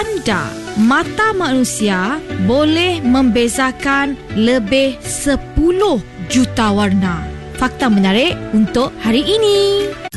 anda, mata manusia boleh membezakan lebih 10 juta warna. Fakta menarik untuk hari ini.